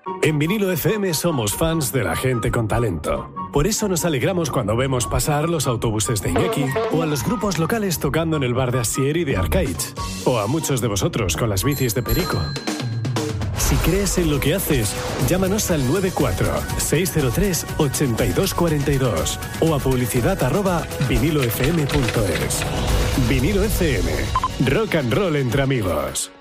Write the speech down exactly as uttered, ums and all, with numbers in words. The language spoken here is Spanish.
En Vinilo F M somos fans de la gente con talento. Por eso nos alegramos cuando vemos pasar los autobuses de Iñaki o a los grupos locales tocando en el bar de Asier y de Arcaich, o a muchos de vosotros con las bicis de Perico. Si crees en lo que haces, llámanos al nueve cuatro seis cero tres ocho dos cuatro dos o a publicidad arroba vinilo f m punto es. Vinilo F M. Rock and roll entre amigos.